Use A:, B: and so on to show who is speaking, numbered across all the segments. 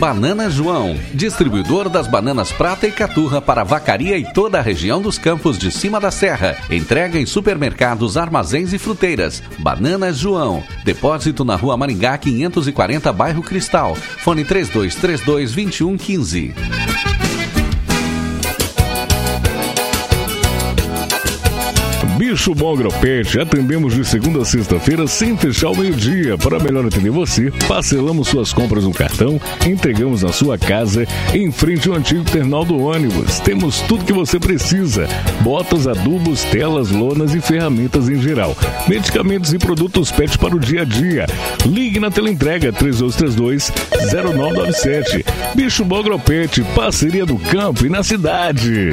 A: Banana João, distribuidor das bananas Prata e Caturra para Vacaria e toda a região dos Campos de Cima da Serra. Entrega em supermercados, armazéns e fruteiras. Banana João. Depósito na Rua Maringá 540, bairro Cristal. Fone 3232-2115.
B: Bicho Bom Agropet, atendemos de segunda a sexta-feira sem fechar ao meio-dia. Para melhor atender você, parcelamos suas compras no cartão, entregamos na sua casa, em frente ao antigo terminal do ônibus. Temos tudo que você precisa: botas, adubos, telas, lonas e ferramentas em geral. Medicamentos e produtos PET para o dia a dia. Ligue na teleentrega 3232-0997. Bicho Bom Agropet, parceria do campo e na cidade.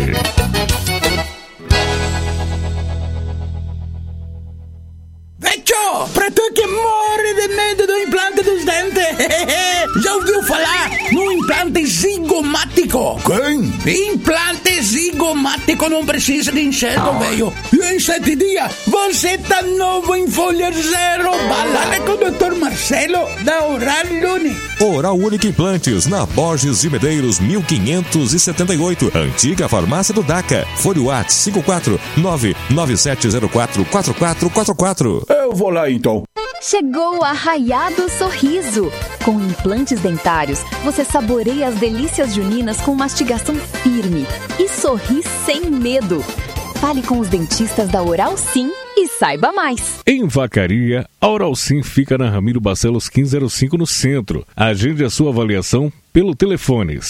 C: Pra tu que morre de medo do implante dos dentes, já ouviu falar no implante zigomático? Quem? Implante zigomático não precisa de enxergo, velho. E em 7 dias você tá novo em folha zero. Balada com o Dr. Marcelo da Oral Unique.
D: Oral Unique Implantes, na Borges de Medeiros 1578, antiga farmácia do DACA. Fone WhatsApp 54997044444.
C: Eu vou lá então.
E: Chegou a Arraiado Sorriso. Com implantes dentários, você saboreia as delícias juninas com mastigação firme e sorri sem medo. Fale com os dentistas da Oral Sim e saiba mais.
B: Em Vacaria, a Oral Sim fica na Ramiro Barcelos 1505 no centro. Agende a sua avaliação pelo telefone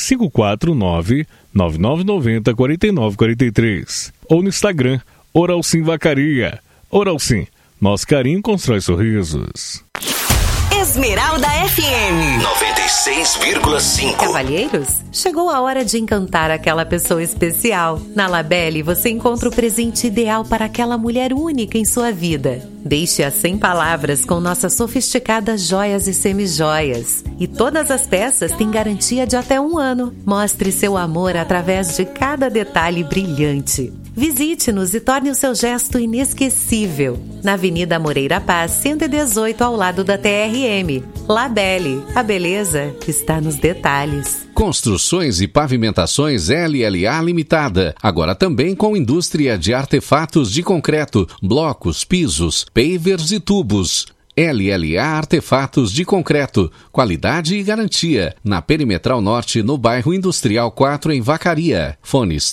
B: 549-9990-4943 ou no Instagram Oral Sim Vacaria. Oral Sim, nosso carinho constrói sorrisos.
F: Esmeralda FM
G: 96,5.
F: Cavalheiros, chegou a hora de encantar aquela pessoa especial. Na Labelle você encontra o presente ideal para aquela mulher única em sua vida. Deixe-a sem palavras com nossas sofisticadas joias e semijoias. E todas as peças têm garantia de até 1 ano. Mostre seu amor através de cada detalhe brilhante. Visite-nos e torne o seu gesto inesquecível. Na Avenida Moreira Paz, 118, ao lado da TRM. Labelle, a beleza está nos detalhes.
A: Construções e Pavimentações LLA Limitada. Agora também com indústria de artefatos de concreto, blocos, pisos, pavers e tubos. LLA Artefatos de Concreto, qualidade e garantia. Na Perimetral Norte, no bairro Industrial 4, em Vacaria. Fones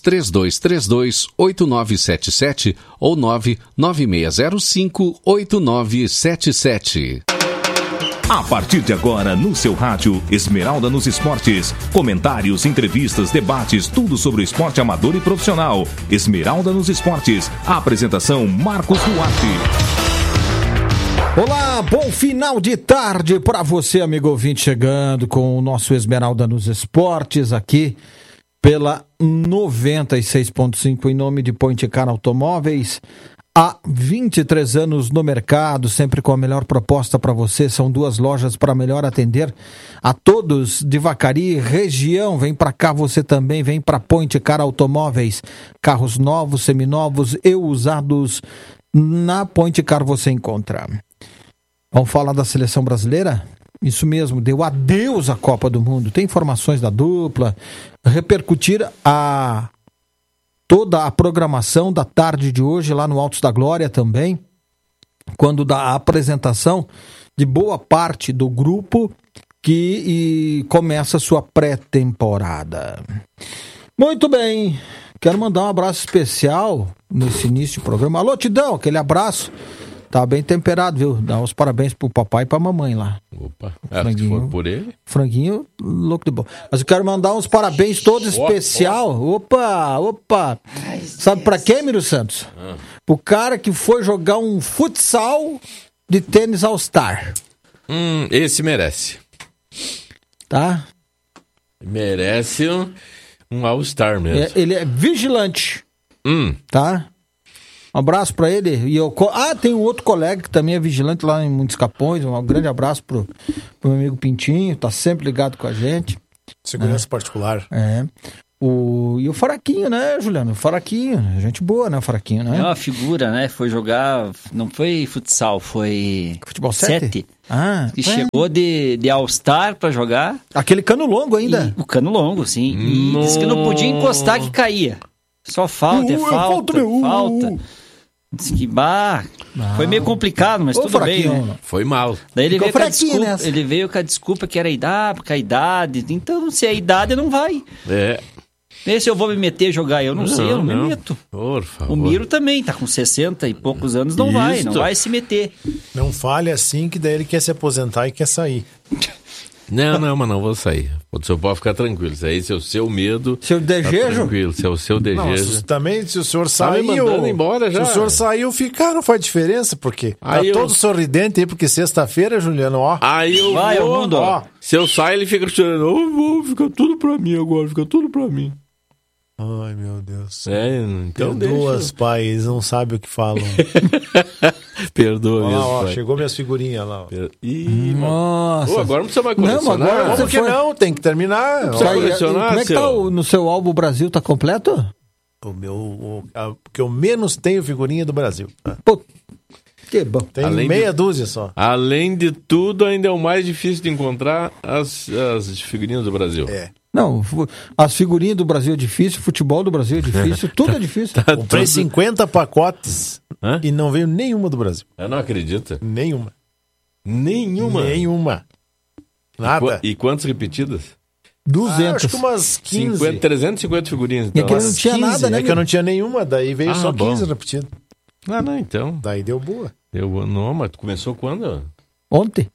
A: 3232-8977 ou 99605-8977.
D: A partir de agora, no seu rádio, Esmeralda nos Esportes. Comentários, entrevistas, debates, tudo sobre o esporte amador e profissional. Esmeralda nos Esportes. A apresentação, Marcos Duarte.
H: Olá, bom final de tarde para você, amigo ouvinte, chegando com o nosso Esmeralda nos Esportes aqui pela 96.5 em nome de Point Car Automóveis. Há 23 anos no mercado, sempre com a melhor proposta para você. São 2 lojas para melhor atender a todos de Vacaria e região. Vem para cá você também, vem para Point Car Automóveis. Carros novos, seminovos e usados na Point Car você encontra. Vamos falar da seleção brasileira? Isso mesmo, deu adeus à Copa do Mundo. Tem informações da dupla, repercutir toda a programação da tarde de hoje lá no Altos da Glória também, quando da apresentação de boa parte do grupo que começa a sua pré-temporada. Muito bem, quero mandar um abraço especial nesse início do programa. Alô, Tidão, aquele abraço. Tá bem temperado, viu? Dá os parabéns pro papai e pra mamãe lá.
I: Opa, se for por ele.
H: Franguinho, louco de bom. Mas eu quero mandar uns parabéns todos especial. Opa. Sabe pra quem, Miro Santos? O cara que foi jogar um futsal de tênis All-Star.
I: Esse merece.
H: Tá?
I: Merece um All-Star mesmo.
H: Ele é vigilante. Tá? Um abraço pra ele. Tem um outro colega que também é vigilante lá em Muitos Capões. Um grande abraço pro meu amigo Pintinho. Tá sempre ligado com a gente.
J: Segurança particular.
H: E o Faraquinho, né, Juliano? O Faraquinho, gente boa, né, o Faraquinho, né?
J: É uma figura, né? Foi jogar, não foi futsal, foi...
H: Futebol 7?
J: E chegou de All-Star pra jogar.
H: Aquele cano longo ainda.
J: O cano longo, sim. E disse que não podia encostar que caía. Só falta, falta. Disse que, foi meio complicado, mas tudo bem, né?
I: Foi mal.
J: Daí ele veio com a desculpa que era a idade. Então, se é a idade, não vai. Se eu vou me meter a jogar, eu não sei, eu não me meto.
I: Por favor.
J: O Miro também, tá com 60 e poucos anos, não vai se meter.
K: Não fale assim que daí ele quer se aposentar e quer sair.
I: Não, mas não vou sair. O senhor pode ficar tranquilo. Isso aí, se é o seu medo...
H: Seu desejo?
I: Tá tranquilo, se é o seu desejo...
K: Também, se o senhor saiu...
I: Tá me mandando embora já.
K: Se o senhor saiu, não faz diferença, porque
I: aí
K: todo sorridente aí, porque sexta-feira, Juliano, ó...
I: Aí eu
J: vai
I: vou,
J: ao mundo, ó.
I: Se eu sair, ele fica chorando. Fica tudo pra mim agora, fica tudo pra mim.
K: Ai, meu Deus.
I: Então
K: duas pais, não sabem o que falam.
I: Perdoa mesmo.
K: Chegou minhas figurinhas lá.
H: Nossa.
I: Agora não precisa mais colecionar.
H: Não, agora
K: como que não? Tem que terminar.
H: Como é que tá no seu álbum Brasil? Tá completo?
K: O que eu menos tenho figurinha do Brasil.
H: Pô, que bom.
K: Tem meia dúzia só.
I: Além de tudo, ainda é o mais difícil de encontrar as figurinhas do Brasil.
H: Não, as figurinhas do Brasil é difícil, futebol do Brasil é difícil, tudo é difícil.
K: Comprei 50 pacotes e não veio nenhuma do Brasil.
I: Eu não acredito.
K: Nenhuma.
I: Nada. E quantas repetidas?
H: 200.
K: Acho que umas 15.
I: 350 figurinhas.
H: Então. E aqui não tinha
K: 15,
H: nada, né?
K: É que eu não tinha nenhuma, daí veio só 15 repetidas.
I: Não, então.
K: Daí deu boa.
I: Não, mas tu começou quando?
H: Ontem.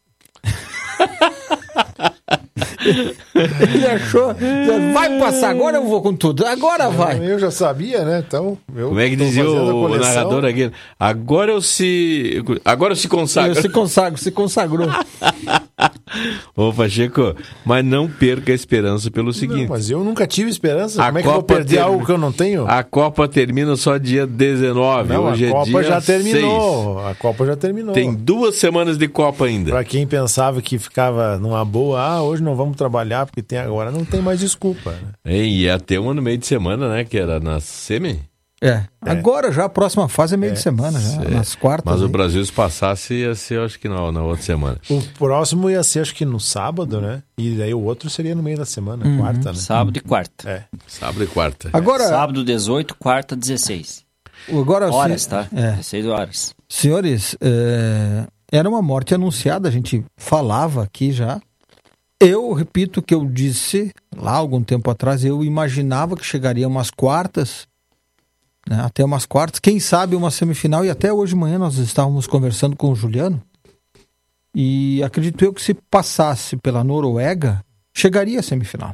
H: Ele achou, vai passar, agora eu vou com tudo, agora vai.
K: Eu já sabia, né? Então,
I: como é que dizia o narrador aqui? Agora eu se consagro.
H: Se consagrou.
I: Ô, Pacheco, mas não perca a esperança pelo seguinte.
K: Mas eu nunca tive esperança. Como é que eu vou perder algo que eu não tenho?
I: A Copa termina só dia 19. Hoje
K: a Copa já terminou.
I: 6.
K: A Copa já terminou.
I: Tem 2 semanas de Copa ainda.
K: Pra quem pensava que ficava numa boa, hoje não vamos trabalhar porque tem agora, não tem mais desculpa. Né?
I: E ia ter uma no meio de semana, né? Que era na semi.
H: Agora já a próxima fase é meio de semana, já, nas quartas.
I: Mas o Brasil, se passasse, ia ser, acho que na outra semana.
K: O próximo ia ser, acho que no sábado, né? E daí o outro seria no meio da semana, quarta, né?
J: Sábado e quarta.
I: Sábado e quarta.
H: Agora,
J: sábado 18, quarta 16.
H: Agora,
J: horas, tá? 16 horas.
H: Senhores, era uma morte anunciada, a gente falava aqui já. Eu repito o que eu disse lá algum tempo atrás, eu imaginava que chegaria umas quartas, né, até umas quartas, quem sabe uma semifinal, e até hoje de manhã nós estávamos conversando com o Juliano, e acredito eu que se passasse pela Noruega, chegaria à semifinal.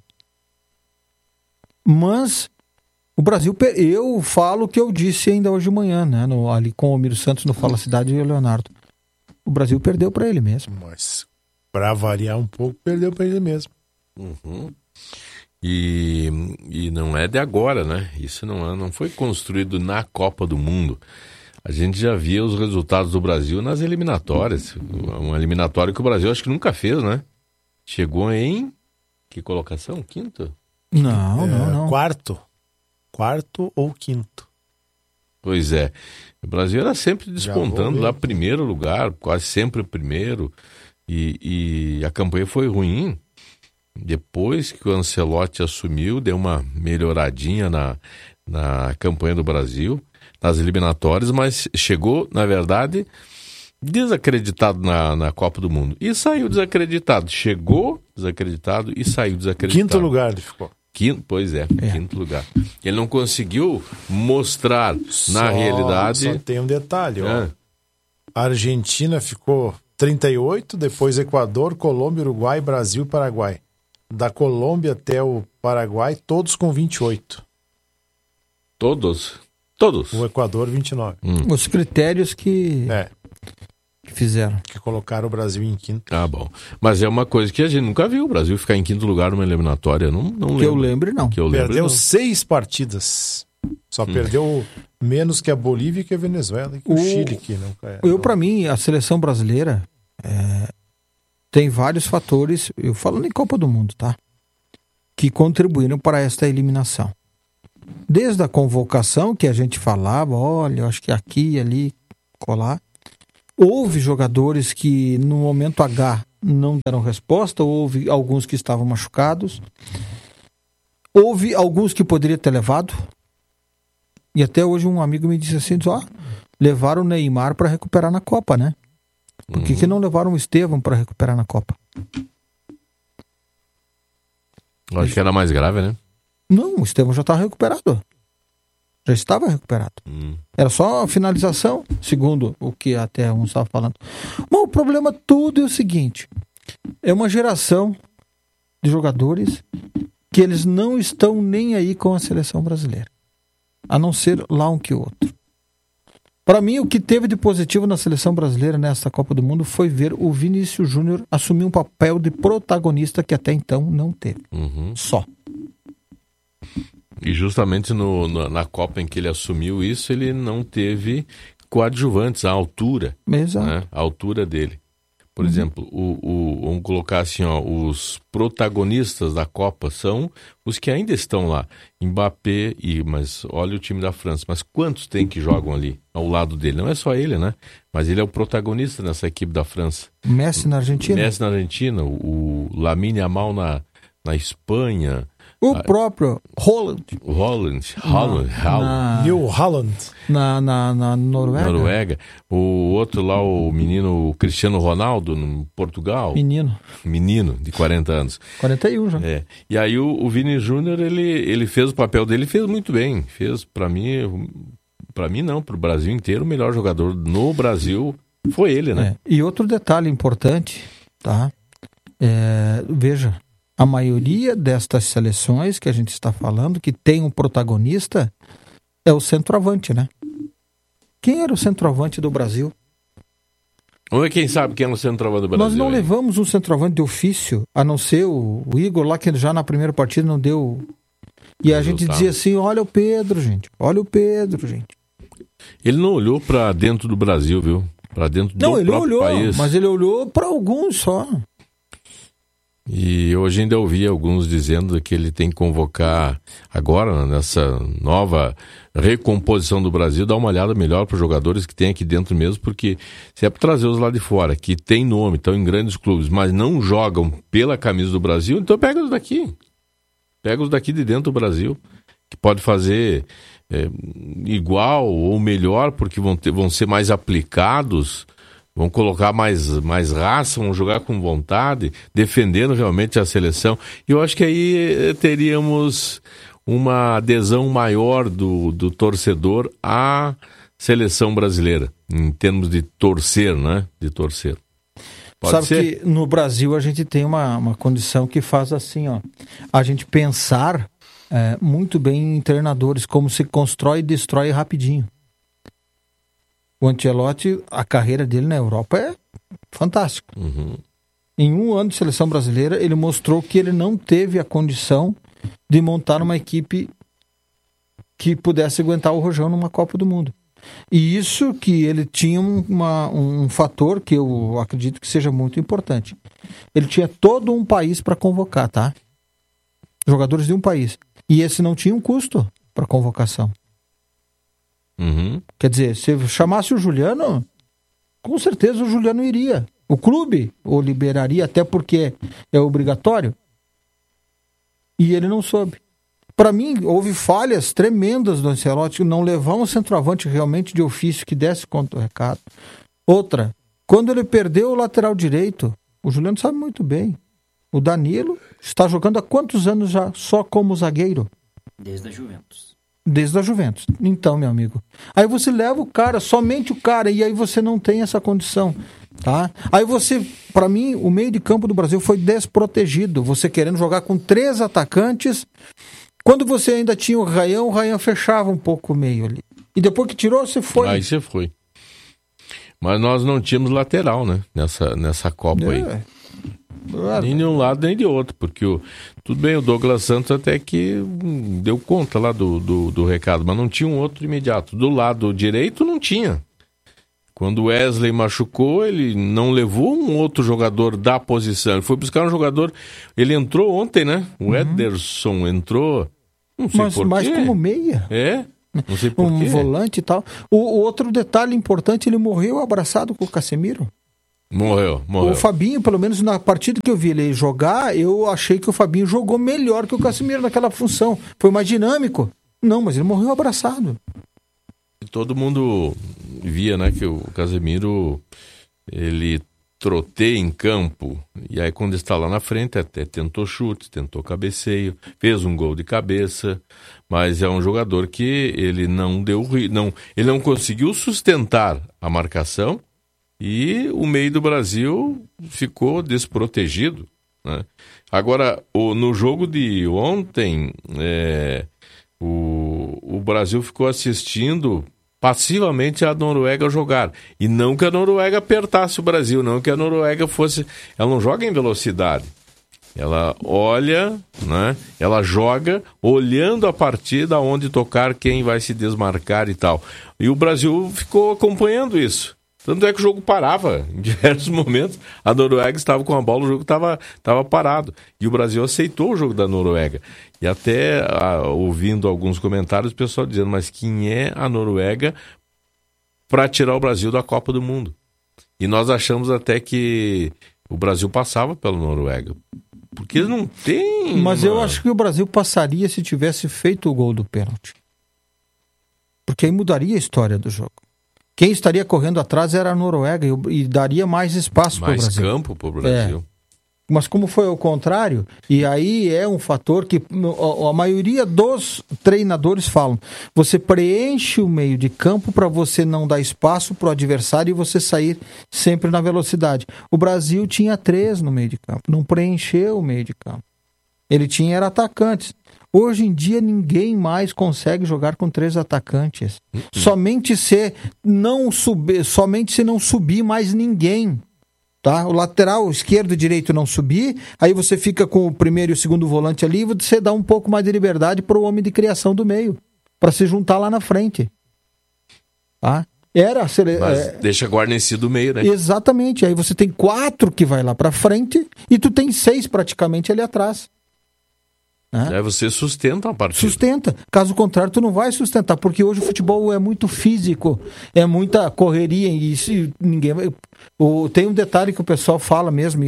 H: Mas o Brasil, eu falo o que eu disse ainda hoje de manhã, né, ali com o Miro Santos no Fala Cidade e o Leonardo. O Brasil perdeu para ele mesmo.
K: Mas, para variar um pouco, perdeu para ele mesmo.
I: E não é de agora, né? Isso não foi construído na Copa do Mundo. A gente já via os resultados do Brasil nas eliminatórias. Uma eliminatória que o Brasil acho que nunca fez, né? Chegou em... Que colocação? Quinto?
H: Não.
K: Quarto ou quinto.
I: Pois é. O Brasil era sempre despontando lá primeiro lugar, quase sempre primeiro. E a campanha foi ruim. Depois que o Ancelotti assumiu, deu uma melhoradinha na campanha do Brasil, nas eliminatórias, mas chegou, na verdade, desacreditado na Copa do Mundo. E saiu desacreditado. Chegou desacreditado e saiu desacreditado.
K: Quinto lugar ele ficou.
I: Quinto lugar. Ele não conseguiu mostrar na realidade...
K: Só tem um detalhe, ó. A Argentina ficou 38, depois Equador, Colômbia, Uruguai, Brasil e Paraguai. Da Colômbia até o Paraguai, todos com 28.
I: Todos?
K: O Equador, 29.
H: Os critérios que fizeram.
K: Que colocaram o Brasil em quinto.
I: Ah, bom. Mas é uma coisa que a gente nunca viu. O Brasil ficar em quinto lugar numa eliminatória. Não lembro.
H: Que eu lembre, não.
K: Perdeu 6 partidas. Só perdeu menos que a Bolívia e que a Venezuela e que o Chile. Que não
H: para mim, a seleção brasileira tem vários fatores. Eu falando em Copa do Mundo, tá? que contribuíram para esta eliminação. Desde a convocação, que a gente falava, olha, eu acho que aqui e ali, colar. Houve jogadores que no momento H não deram resposta, houve alguns que estavam machucados, houve alguns que poderia ter levado, e até hoje um amigo me disse assim, levaram o Neymar para recuperar na Copa, né? Por que não levaram o Estevão para recuperar na Copa?
I: Eu acho que era mais grave, né?
H: Não, o Estevão já estava recuperado. Já estava recuperado. Era só a finalização, segundo o que até um estava falando. Bom, o problema todo é o seguinte. É uma geração de jogadores que eles não estão nem aí com a seleção brasileira. A não ser lá um que outro. Para mim, o que teve de positivo na seleção brasileira nesta Copa do Mundo foi ver o Vinícius Júnior assumir um papel de protagonista que até então não teve. Só.
I: E justamente na Copa em que ele assumiu isso, ele não teve coadjuvantes, a altura.
H: Exato.
I: Né? A altura dele. Por exemplo, vamos colocar assim, os protagonistas da Copa são os que ainda estão lá. Mbappé, mas olha o time da França. Mas quantos tem que jogam ali ao lado dele? Não é só ele, né? Mas ele é o protagonista nessa equipe da França.
H: Messi na Argentina.
I: Messi na Argentina, o Lamine Yamal na Espanha.
H: O próprio Haaland.
K: New Holland.
H: Na
I: Noruega. O outro lá, o menino Cristiano Ronaldo, no Portugal. Menino, de 40 anos.
H: 41 já.
I: E aí o Vini Júnior, ele fez o papel dele, fez muito bem. Fez, para mim não, para o Brasil inteiro, o melhor jogador no Brasil foi ele, né?
H: E outro detalhe importante, tá? Veja, a maioria destas seleções que a gente está falando, que tem um protagonista, é o centroavante, né? Quem era o centroavante do Brasil?
I: Vamos ver quem sabe quem é o centroavante do Brasil.
H: Nós não levamos um centroavante de ofício, a não ser o Igor lá, que já na primeira partida não deu. E a gente dizia assim, olha o Pedro, gente.
I: Ele não olhou para dentro do Brasil, viu? Para dentro do próprio país.
H: Mas ele olhou para alguns só.
I: E hoje ainda ouvi alguns dizendo que ele tem que convocar agora, nessa nova recomposição do Brasil, dar uma olhada melhor para os jogadores que tem aqui dentro mesmo, porque se é para trazer os lá de fora, que tem nome, estão em grandes clubes, mas não jogam pela camisa do Brasil, então pega os daqui. Pega os daqui de dentro do Brasil, que pode fazer igual ou melhor, porque vão ser mais aplicados, vão colocar mais raça, vão jogar com vontade, defendendo realmente a seleção. E eu acho que aí teríamos uma adesão maior do torcedor à seleção brasileira, em termos de torcer, né? De torcer.
H: Pode ser? Que no Brasil a gente tem uma condição que faz assim, a gente pensar muito bem em treinadores, como se constrói e destrói rapidinho. O Ancelotti, a carreira dele na Europa é fantástica. Em um ano de seleção brasileira, ele mostrou que ele não teve a condição de montar uma equipe que pudesse aguentar o rojão numa Copa do Mundo. E isso que ele tinha um fator que eu acredito que seja muito importante. Ele tinha todo um país para convocar, tá? Jogadores de um país. E esse não tinha um custo para convocação. Quer dizer, se chamasse o Juliano, com certeza o Juliano iria. O clube o liberaria, até porque é obrigatório. E ele não soube. Para mim, houve falhas tremendas do Ancelotti, não levar um centroavante realmente de ofício que desse conta do recado. Outra, quando ele perdeu o lateral direito, o Juliano sabe muito bem. O Danilo está jogando há quantos anos já só como zagueiro?
J: Desde a Juventus. Então, meu amigo, aí você leva o cara, somente o cara, e aí você não tem essa condição, tá? Aí você, para mim, o meio de campo do Brasil foi desprotegido, você querendo jogar com 3 atacantes, quando você ainda tinha o Ryan fechava um pouco o meio ali, e depois que tirou, você foi.
I: Aí você foi. Mas nós não tínhamos lateral, né, nessa Copa aí. Nem de um lado nem de outro, porque tudo bem, o Douglas Santos até que deu conta lá do recado, mas não tinha um outro imediato. Do lado direito não tinha. Quando o Wesley machucou, ele não levou um outro jogador da posição. Ele foi buscar um jogador... Ele entrou ontem, né? O Ederson entrou... Não sei por quê.
J: Mas como meia.
I: É? Não sei por quê.
J: Volante e tal. O outro detalhe importante, ele morreu abraçado com o Casemiro.
I: Morreu.
J: O Fabinho, pelo menos na partida que eu vi ele jogar, eu achei que o Fabinho jogou melhor que o Casemiro naquela função. Foi mais dinâmico. Não, mas ele morreu abraçado.
I: Todo mundo via, né, que o Casemiro, ele troteia em campo, e aí quando está lá na frente, até tentou chute, tentou cabeceio, fez um gol de cabeça, mas é um jogador que ele ele não conseguiu sustentar a marcação, e o meio do Brasil ficou desprotegido, né? Agora, no jogo de ontem, o Brasil ficou assistindo passivamente a Noruega jogar. E não que a Noruega apertasse o Brasil, não que a Noruega fosse... Ela não joga em velocidade. Ela olha, né? Ela joga olhando a partida, onde tocar, quem vai se desmarcar e tal. E o Brasil ficou acompanhando isso. Tanto é que o jogo parava em diversos momentos. A Noruega estava com a bola, o jogo estava parado. E o Brasil aceitou o jogo da Noruega. E até ouvindo alguns comentários, o pessoal dizendo, mas quem é a Noruega para tirar o Brasil da Copa do Mundo? E nós achamos até que o Brasil passava pela Noruega. Porque eles não têm...
J: Mas eu acho que o Brasil passaria se tivesse feito o gol do pênalti. Porque aí mudaria a história do jogo. Quem estaria correndo atrás era a Noruega e daria mais espaço para o Brasil.
I: Mais campo para o Brasil.
J: Mas como foi ao contrário, e aí é um fator que a maioria dos treinadores falam, você preenche o meio de campo para você não dar espaço para o adversário e você sair sempre na velocidade. O Brasil tinha 3 no meio de campo, não preencheu o meio de campo. Ele tinha atacantes. Hoje em dia ninguém mais consegue jogar com 3 atacantes. Somente se não subir mais ninguém. Tá? O lateral esquerdo e direito não subir, aí você fica com o primeiro e o segundo volante ali e você dá um pouco mais de liberdade para o homem de criação do meio, para se juntar lá na frente. Tá?
I: Mas deixa guarnecido o meio, né?
J: Exatamente. Aí você tem 4 que vai lá para frente e tu tem 6 praticamente ali atrás.
I: Aí você sustenta a partida.
J: Sustenta. Caso contrário, tu não vai sustentar, porque hoje o futebol é muito físico, é muita correria e ninguém vai... Tem um detalhe que o pessoal fala mesmo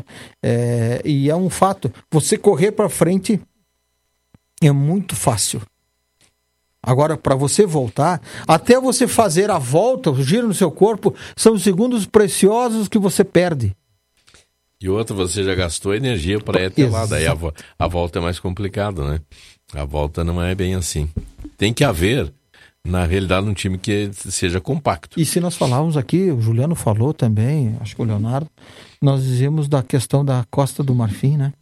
J: e é um fato. Você correr para frente é muito fácil. Agora, para você voltar, até você fazer a volta, o giro no seu corpo, são segundos preciosos que você perde.
I: E outra, você já gastou energia para ir até lá, daí a volta é mais complicada, né? A volta não é bem assim. Tem que haver, na realidade, um time que seja compacto.
J: E se nós falávamos aqui, o Juliano falou também, acho que o Leonardo, nós dizíamos da questão da Costa do Marfim, né?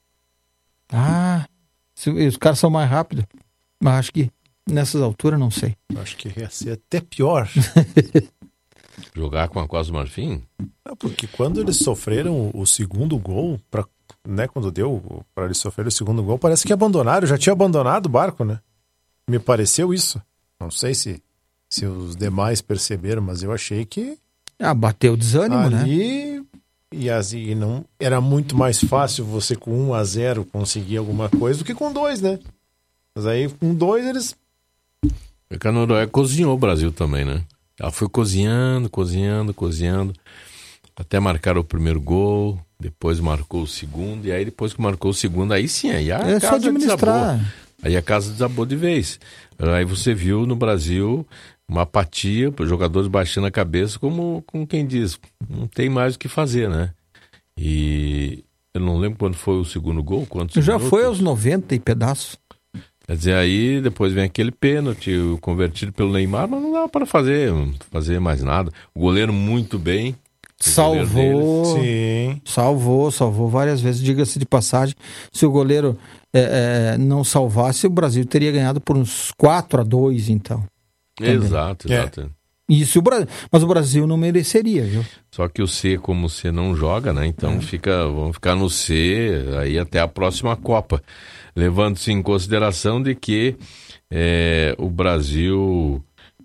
J: Os caras são mais rápidos, mas acho que nessas alturas não sei.
K: Acho que ia ser até pior.
I: Jogar com a Costa do Marfim?
K: Porque quando eles sofreram o segundo gol, quando deu para eles sofrerem o segundo gol, parece que abandonaram, já tinha abandonado o barco, né? Me pareceu isso. Não sei se os demais perceberam, mas eu achei que...
J: bateu o desânimo,
K: ali, né? E assim, não, era muito mais fácil você com 1-0 conseguir alguma coisa do que com 2, né? Mas aí com 2 eles...
I: A Noruega cozinhou o Brasil também, né? Ela foi cozinhando, até marcar o primeiro gol, depois marcou o segundo, e aí depois que marcou o segundo, aí sim, aí a casa desabou. Aí a casa desabou de vez. Aí você viu no Brasil uma apatia, jogadores baixando a cabeça, como quem diz, não tem mais o que fazer, né? E eu não lembro quando foi o segundo gol, quantos
J: já
I: minutos?
J: Foi aos 90 e pedaços.
I: Quer dizer, aí depois vem aquele pênalti, convertido pelo Neymar, mas não dá para fazer mais nada. O goleiro muito bem.
J: Salvou várias vezes, diga-se de passagem. Se o goleiro não salvasse, o Brasil teria ganhado por uns 4-2, então.
I: Exato.
J: Isso, mas o Brasil não mereceria, viu?
I: Só que o C, como C não joga, né? Então vamos ficar no C aí até a próxima Copa. Levando-se em consideração de que o Brasil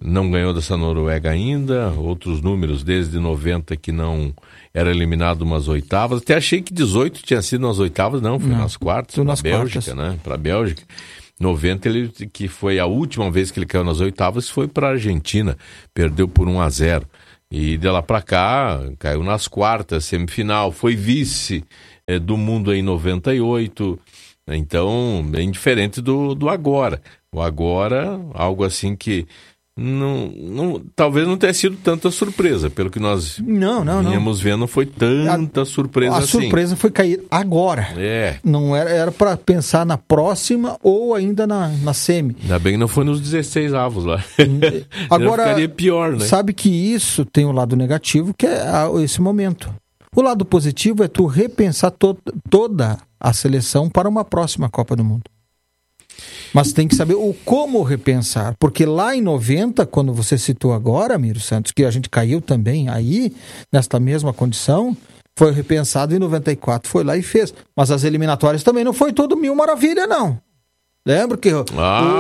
I: não ganhou dessa Noruega ainda, outros números desde 90 que não era eliminado umas oitavas, até achei que 18 tinha sido nas oitavas, não, foi nas quartas, para a Bélgica, né, para a Bélgica. 90, que foi a última vez que ele caiu nas oitavas, foi para a Argentina, perdeu por 1-0. E de lá para cá, caiu nas quartas, semifinal, foi vice do mundo em 98, então bem diferente do agora. O agora, algo assim que talvez não tenha sido tanta surpresa, pelo que nós vínhamos vendo, não foi tanta surpresa assim.
J: A surpresa foi cair agora. Não era para pensar na próxima ou ainda na semi.
I: Ainda bem que não foi nos 16 avos lá.
J: Agora,
I: ficaria pior, né?
J: Sabe que isso tem um lado negativo, que é esse momento. O lado positivo é tu repensar toda a seleção para uma próxima Copa do Mundo. Mas tem que saber o como repensar, porque lá em 90, quando você citou agora, Miro Santos, que a gente caiu também aí, nesta mesma condição, foi repensado em 94, foi lá e fez. Mas as eliminatórias também não foi tudo mil maravilha, não. Lembra que o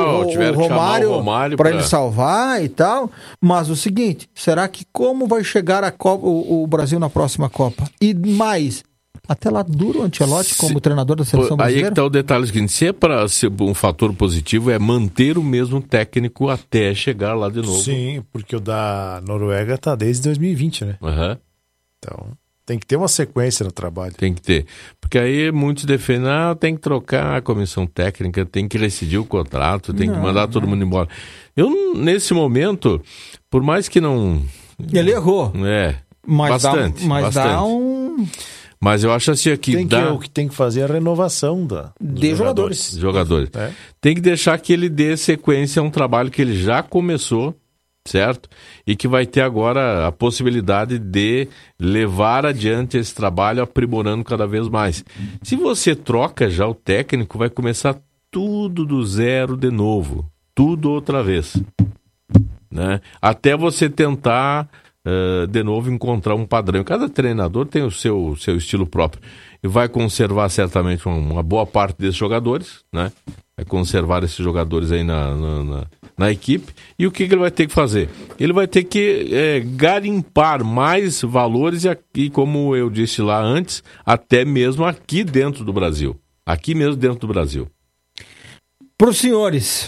J: Romário para ele salvar e tal, mas o seguinte, será que como vai chegar a Copa, o Brasil na próxima Copa? E mais... Até lá dura o Ancelotti como treinador da seleção brasileira?
I: Aí é que está o detalhe seguinte, se é para ser um fator positivo, é manter o mesmo técnico até chegar lá de novo.
K: Sim, porque o da Noruega está desde 2020, né?
I: Uhum.
K: Então, tem que ter uma sequência no trabalho.
I: Tem que ter. Porque aí muitos defendem, tem que trocar a comissão técnica, tem que rescindir o contrato, tem que mandar todo mundo embora. Eu, nesse momento, por mais que não...
J: Ele errou.
I: Bastante.
J: Dá um...
I: Mas eu acho assim que
K: o que tem que fazer é a renovação
J: de jogadores.
I: Tem que deixar que ele dê sequência a um trabalho que ele já começou, certo? E que vai ter agora a possibilidade de levar adiante esse trabalho, aprimorando cada vez mais. Se você troca já o técnico, vai começar tudo do zero de novo. Tudo outra vez. Né? Até você tentar... de novo encontrar um padrão. Cada treinador tem o seu estilo próprio e vai conservar certamente uma boa parte desses jogadores, né? Vai conservar esses jogadores aí na equipe. E o que ele vai ter que fazer? Ele vai ter que garimpar mais valores e, como eu disse lá antes, até mesmo aqui dentro do Brasil. Aqui mesmo dentro do Brasil.
J: Para os senhores,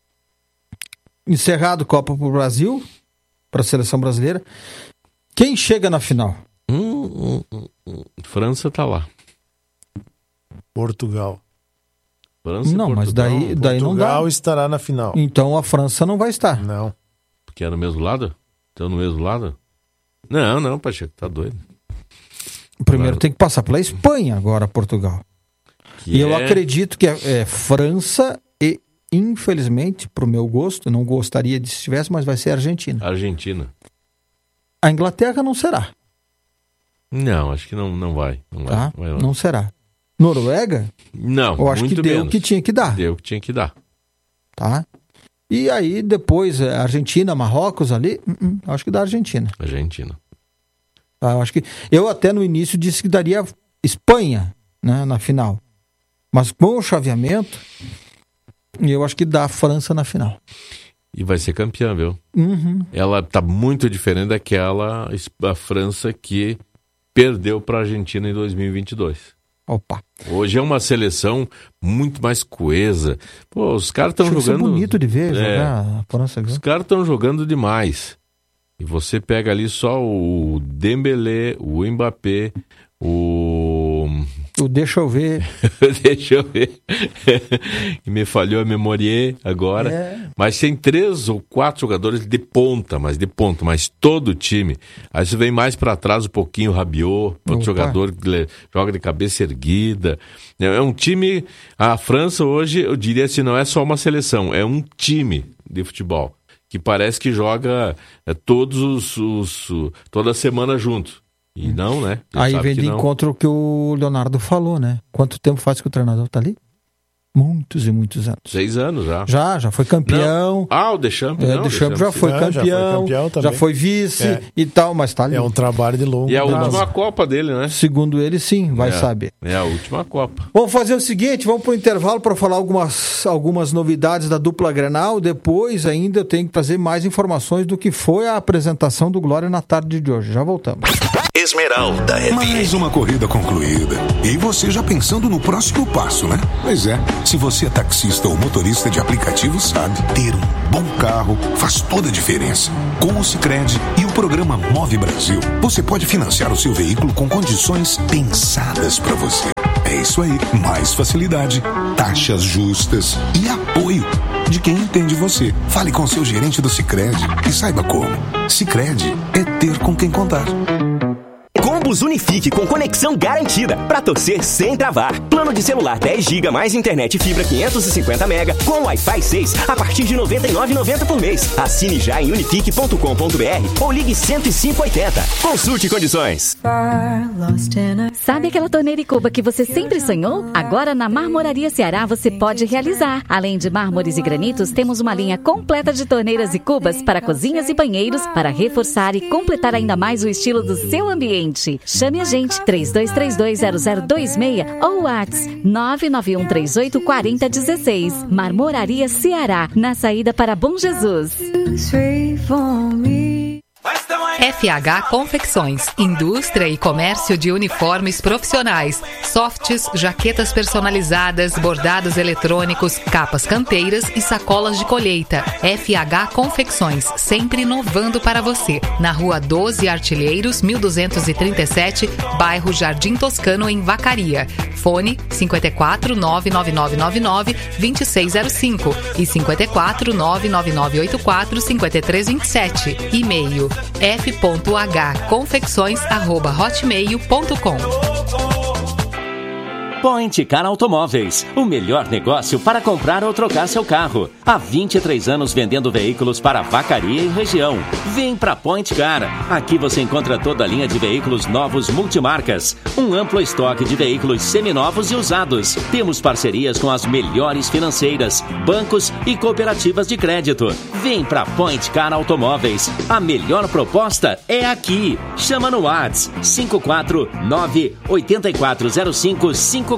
J: encerrado Copa pro Brasil, para a seleção brasileira, quem chega na final?
I: França tá lá.
K: Portugal.
I: França
J: não, mas daí não dá.
K: Portugal estará na final.
J: Então a França não vai estar.
K: Não.
I: Porque é no mesmo lado? Então no mesmo lado? Não, Pacheco, tá doido.
J: Primeiro tem que passar pela Espanha, agora Portugal. Eu acredito que é França e, infelizmente, pro meu gosto, não gostaria de se tivesse, mas vai ser Argentina. A Inglaterra não será.
I: Não, acho que não vai.
J: Não será. Noruega?
I: Não,
J: eu acho que deu o que tinha que dar.
I: Deu o que tinha que dar.
J: Tá? E aí depois Argentina, Marrocos ali, acho que dá Argentina. Tá, eu até no início disse que daria Espanha, né, na final. Mas com o chaveamento, eu acho que dá a França na final.
I: E vai ser campeã, viu? Ela tá muito diferente daquela a França que perdeu para a Argentina em 2022.
J: Opa.
I: Hoje é uma seleção muito mais coesa. Pô, os caras estão jogando...
J: É bonito de ver jogar a França.
I: Os caras estão jogando demais. E você pega ali só o Dembélé, o Mbappé, o
J: deixa eu ver.
I: Me falhou a memória agora. Mas tem 3 ou 4 jogadores de ponta, mas todo o time. Aí você vem mais para trás um pouquinho, o Rabiot, outro jogador que joga de cabeça erguida. É um time... A França hoje, eu diria assim, não é só uma seleção, é um time de futebol. Que parece que joga toda semana junto. E não, né?
J: Aí vem de encontro o que o Leonardo falou, né? Quanto tempo faz que o treinador tá ali? Muitos e muitos anos.
I: 6 anos já.
J: Já foi campeão.
I: Não. O Deschamps.
J: Deschamps já foi campeão, já foi vice e tal, mas tá ali.
K: É um trabalho de longo
I: prazo. E a última Copa dele, né?
J: Segundo ele, sim, vai saber.
I: É a última Copa.
J: Vamos fazer o seguinte, vamos pro intervalo para falar algumas novidades da dupla Grenal. Depois ainda eu tenho que trazer mais informações do que foi a apresentação do Glória na tarde de hoje. Já voltamos.
G: Esmeralda FM.
L: Mais uma corrida concluída. E você já pensando no próximo passo, né? Pois é, se você é taxista ou motorista de aplicativo, sabe, ter um bom carro faz toda a diferença. Com o Sicredi e o programa Move Brasil, você pode financiar o seu veículo com condições pensadas para você. É isso aí, mais facilidade, taxas justas e apoio de quem entende você. Fale com seu gerente do Sicredi e saiba como. Sicredi é ter com quem contar.
M: Combos Unifique com conexão garantida para torcer sem travar. Plano de celular 10 GB mais internet fibra 550 MB com Wi-Fi 6 a partir de R$ 99,90 por mês. Assine já em unifique.com.br ou ligue 10580. Consulte condições.
E: Sabe aquela torneira e cuba que você sempre sonhou? Agora na Marmoraria Ceará você pode realizar. Além de mármores e granitos, temos uma linha completa de torneiras e cubas para cozinhas e banheiros para reforçar e completar ainda mais o estilo do seu ambiente. Chame a gente 32320026 ou WhatsApp 991384016. Marmoraria Ceará, na saída para Bom Jesus.
N: FH Confecções, indústria e comércio de uniformes profissionais, softs, jaquetas personalizadas, bordados eletrônicos, capas canteiras e sacolas de colheita. FH Confecções, sempre inovando para você. Na Rua 12 Artilheiros, 1237, bairro Jardim Toscano, em Vacaria. Fone 54 99999 2605 e 54 99984 5327. E-mail f.hconfecções@hotmail.com.
O: Point Car Automóveis, o melhor negócio para comprar ou trocar seu carro. Há 23 anos vendendo veículos para Vacaria e região. Vem para Point Car. Aqui você encontra toda a linha de veículos novos multimarcas. Um amplo estoque de veículos seminovos e usados. Temos parcerias com as melhores financeiras, bancos e cooperativas de crédito. Vem para Point Car Automóveis. A melhor proposta é aqui. Chama no WhatsApp 549-8405-5458.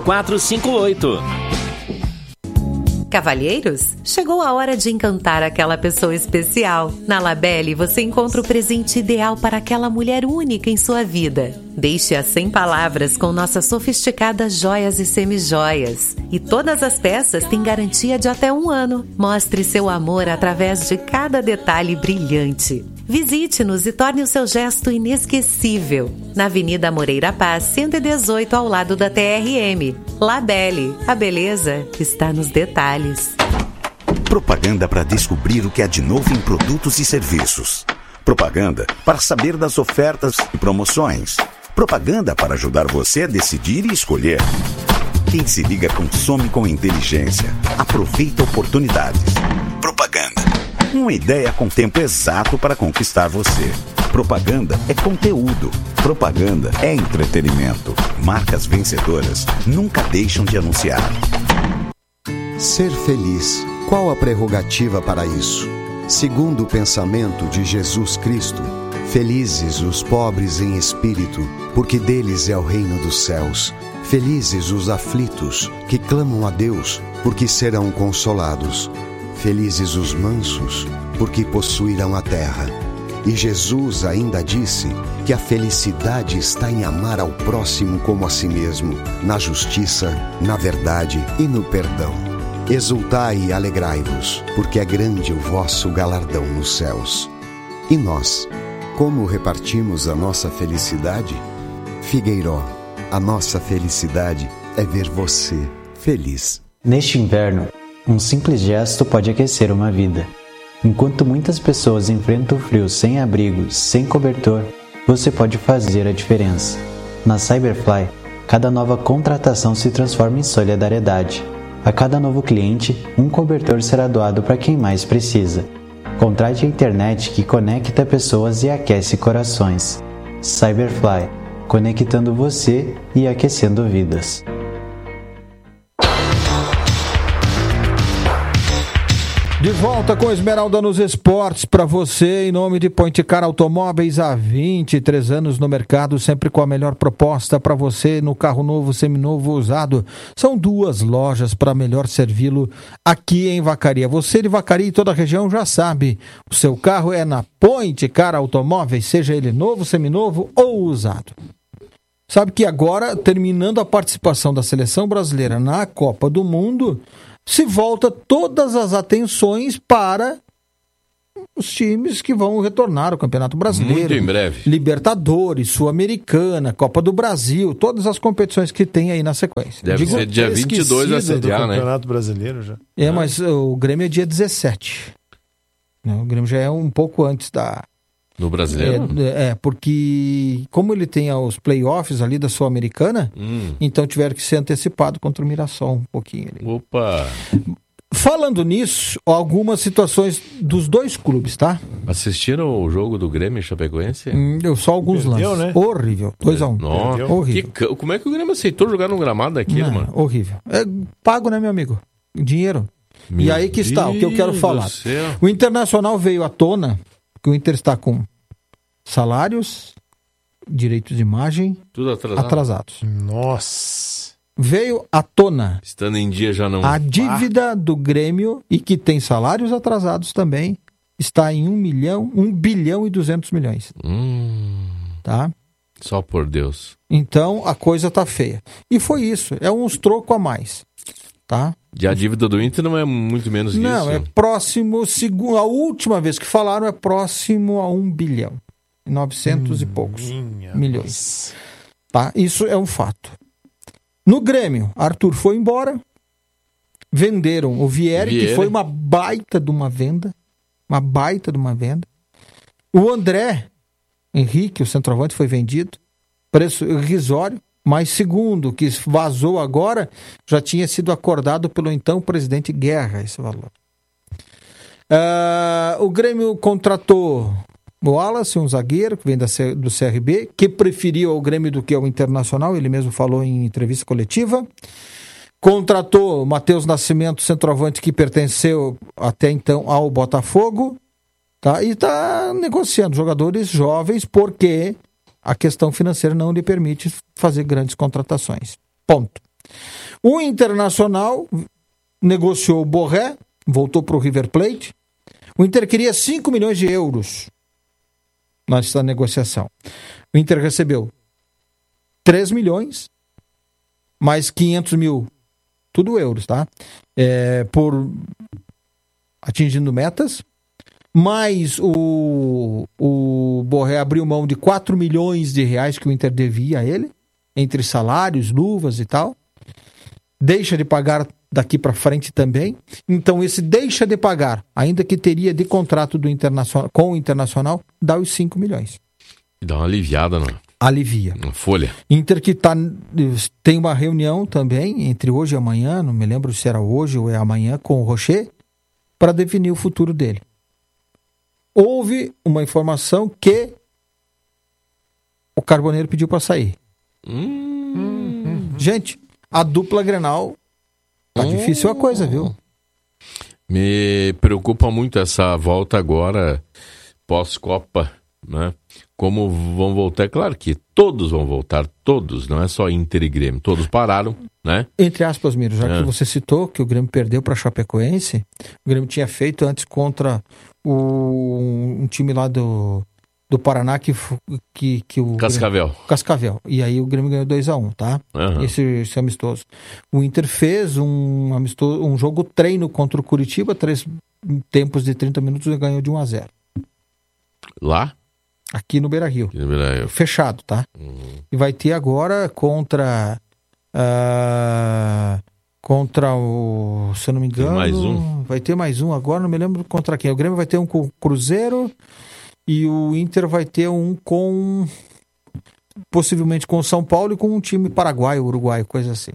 F: Cavalheiros, chegou a hora de encantar aquela pessoa especial. Na Labelle você encontra o presente ideal para aquela mulher única em sua vida. Deixe-a sem palavras com nossas sofisticadas joias e semijoias. E todas as peças têm garantia de até 1 ano. Mostre seu amor através de cada detalhe brilhante. Visite-nos e torne o seu gesto inesquecível. Na Avenida Moreira Paz, 118, ao lado da TRM. Labelle, a beleza está nos detalhes.
P: Propaganda para descobrir o que há de novo em produtos e serviços. Propaganda para saber das ofertas e promoções. Propaganda para ajudar você a decidir e escolher. Quem se liga consome com inteligência. Aproveita oportunidades. Propaganda. Uma ideia com tempo exato para conquistar você. Propaganda é conteúdo. Propaganda é entretenimento. Marcas vencedoras nunca deixam de anunciar.
Q: Ser feliz. Qual a prerrogativa para isso? Segundo o pensamento de Jesus Cristo, felizes os pobres em espírito, porque deles é o reino dos céus. Felizes os aflitos, que clamam a Deus, porque serão consolados. Felizes os mansos, porque possuirão a terra. E Jesus ainda disse que a felicidade está em amar ao próximo como a si mesmo, na justiça, na verdade e no perdão. Exultai e alegrai-vos, porque é grande o vosso galardão nos céus. E nós, como repartimos a nossa felicidade? Figueiró, a nossa felicidade é ver você feliz.
R: Neste inverno, um simples gesto pode aquecer uma vida. Enquanto muitas pessoas enfrentam o frio sem abrigo, sem cobertor, você pode fazer a diferença. Na Cyberfly, cada nova contratação se transforma em solidariedade. A cada novo cliente, um cobertor será doado para quem mais precisa. Contrate a internet que conecta pessoas e aquece corações. Cyberfly, conectando você e aquecendo vidas.
H: De volta com Esmeralda nos Esportes para você, em nome de Point Car Automóveis, há 23 anos no mercado, sempre com a melhor proposta para você no carro novo, seminovo, usado. São 2 lojas para melhor servi-lo aqui em Vacaria. Você de Vacaria e toda a região já sabe, o seu carro é na Point Car Automóveis, seja ele novo, seminovo ou usado. Sabe que agora, terminando a participação da seleção brasileira na Copa do Mundo, se volta todas as atenções para os times que vão retornar ao Campeonato Brasileiro.
I: Muito em breve.
H: Libertadores, Sul-Americana, Copa do Brasil, todas as competições que tem aí na sequência.
I: Deve ser dia 22 a sediar, né?
K: Campeonato Brasileiro já.
H: Mas o Grêmio é dia 17. O Grêmio já é um pouco antes da...
I: No Brasileiro?
H: Porque como ele tem os playoffs ali da Sul-Americana, então tiveram que ser antecipado contra o Mirassol um pouquinho ali.
I: Opa!
H: Falando nisso, algumas situações dos 2 clubes, tá?
I: Assistiram o jogo do Grêmio e Chapecoense?
H: Só alguns lances. Né? Horrível. 2-1.
I: Horrível. Como é que o Grêmio aceitou jogar no gramado daquilo, mano?
H: Horrível. É pago, né, meu amigo? Dinheiro. E aí que está, o que eu quero falar. O Internacional veio à tona, que o Inter está com salários, direitos de imagem,
I: tudo
H: atrasados.
K: Nossa!
H: Veio à tona.
I: Estando em dia já não.
H: A dívida do Grêmio, e que tem salários atrasados também, está em 1 bilhão e 200 milhões. Tá?
I: Só por Deus.
H: Então a coisa tá feia. E foi isso, é uns trocos a mais. Tá?
I: E a dívida do Inter não é muito menos que isso?
H: Não, é próximo, a última vez que falaram é próximo a 1 bilhão. 900 e poucos milhões. Tá? Isso é um fato. No Grêmio, Arthur foi embora, venderam o Vieri, que foi uma baita de uma venda. O André Henrique, o centroavante, foi vendido, preço irrisório, mas segundo o que vazou agora, já tinha sido acordado pelo então presidente Guerra esse valor. O Grêmio contratou o Wallace, um zagueiro que vem do CRB, que preferiu ao Grêmio do que ao Internacional, ele mesmo falou em entrevista coletiva. Contratou o Matheus Nascimento, centroavante que pertenceu até então ao Botafogo, tá? E está negociando jogadores jovens porque a questão financeira não lhe permite fazer grandes contratações. Ponto. O Internacional negociou o Borré, voltou para o River Plate. O Inter queria 5 milhões de euros nessa negociação. O Inter recebeu 3 milhões, mais 500 mil, tudo euros, tá? Por atingindo metas, mais o Borré abriu mão de 4 milhões de reais que o Inter devia a ele, entre salários, luvas e tal. Deixa de pagar daqui para frente também. Então, esse deixa de pagar, ainda que teria de contrato do Internacional, com o Internacional, dá os 5 milhões.
I: Dá uma aliviada, não?
H: Alivia.
I: Uma folha.
H: Inter que tem uma reunião também, entre hoje e amanhã, não me lembro se era hoje ou é amanhã, com o Rocher, para definir o futuro dele. Houve uma informação que o Carboneiro pediu para sair. Gente, a dupla Grenal tá difícil a coisa, viu?
I: Me preocupa muito essa volta agora pós-Copa, né? Como vão voltar, é claro que todos vão voltar, todos, não é só Inter e Grêmio, todos pararam, né?
H: Entre aspas, Miro, já que você citou que o Grêmio perdeu para a Chapecoense, o Grêmio tinha feito antes contra um time lá do Paraná que o Cascavel. E aí o Grêmio ganhou 2-1, tá? Esse amistoso. O Inter fez um jogo treino contra o Curitiba, 3 tempos de 30 minutos e ganhou de 1-0.
I: Lá?
H: Aqui no Beira-Rio. Fechado, tá? E vai ter agora contra o... Se eu não me engano...
I: Tem mais um?
H: Vai ter mais um agora, não me lembro contra quem. O Grêmio vai ter um com o Cruzeiro e o Inter vai ter um com... possivelmente com o São Paulo e com um time paraguaio, uruguaio, coisa assim.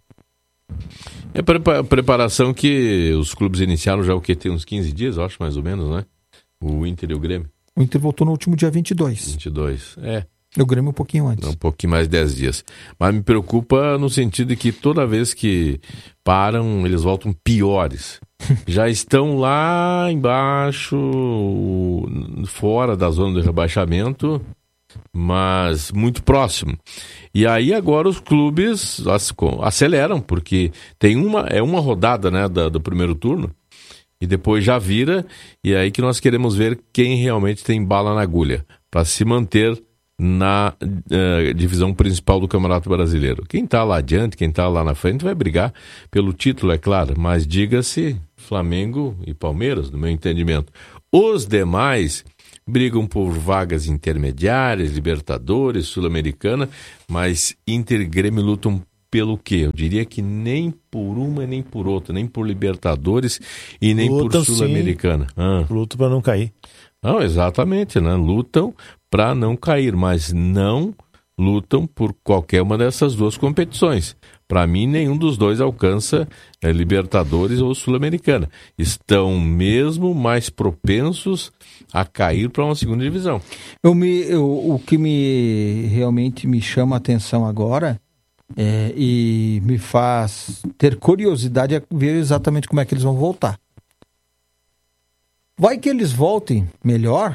I: É a preparação que os clubes iniciaram já o que? Tem uns 15 dias, eu acho, mais ou menos, né? O Inter e o Grêmio.
H: O Inter voltou no último dia 22. O Grêmio um pouquinho antes.
I: Um pouquinho mais 10 dias. Mas me preocupa no sentido de que toda vez que param, eles voltam piores. já estão lá embaixo, fora da zona do rebaixamento, mas muito próximo. E aí agora os clubes aceleram, porque tem uma rodada, né, do primeiro turno, e depois já vira, e é aí que nós queremos ver quem realmente tem bala na agulha, para se manter na divisão principal do Campeonato Brasileiro. Quem está lá adiante, quem está lá na frente vai brigar pelo título, é claro, mas diga-se Flamengo e Palmeiras, no meu entendimento. Os demais brigam por vagas intermediárias, Libertadores, Sul-Americana, mas Inter e Grêmio lutam pelo quê? Eu diria que nem por uma nem por outra, nem por Libertadores e nem por Sul-Americana.
K: Lutam para não cair.
I: Não, exatamente, né? Lutam para não cair, mas não lutam por qualquer uma dessas duas competições. Para mim, nenhum dos dois alcança Libertadores ou Sul-Americana. Estão mesmo mais propensos a cair para uma segunda divisão.
J: O que realmente me chama a atenção agora e me faz ter curiosidade é ver exatamente como é que eles vão voltar. Vai que eles voltem melhor,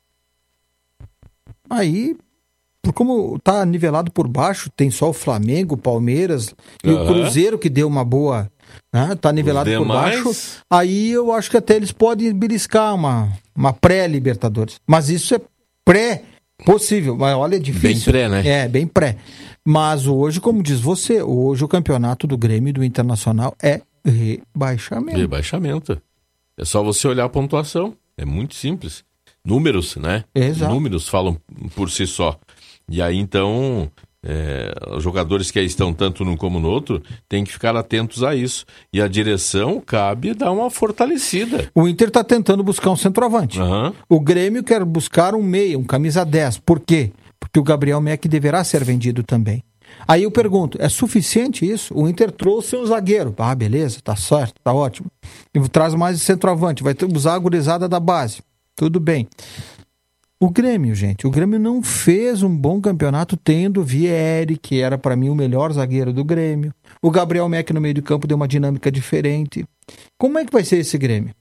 J: aí, como está nivelado por baixo, tem só o Flamengo, o Palmeiras e o Cruzeiro que deu uma boa, né? Tá nivelado por baixo, aí eu acho que até eles podem beliscar uma pré-Libertadores. Mas isso é pré-possível, mas olha, é difícil.
I: Bem pré, né?
J: Bem pré. Mas hoje, como diz você, hoje o campeonato do Grêmio e do Internacional é rebaixamento.
I: Rebaixamento. É só você olhar a pontuação. É muito simples. Números, né?
J: Exato.
I: Números falam por si só. E aí, então, os jogadores que aí estão tanto num como no outro têm que ficar atentos a isso. E a direção cabe dar uma fortalecida.
J: O Inter está tentando buscar um centroavante. O Grêmio quer buscar um meia, um camisa 10. Por quê? Porque o Gabriel Meck deverá ser vendido também. Aí eu pergunto, é suficiente isso? O Inter trouxe um zagueiro. Ah, beleza, tá certo, tá ótimo. E traz mais centroavante, vai usar a gurizada da base. Tudo bem. O Grêmio, gente, o Grêmio não fez um bom campeonato tendo o Vieri, que era para mim o melhor zagueiro do Grêmio. O Gabriel Meck no meio do campo deu uma dinâmica diferente. Como é que vai ser esse Grêmio?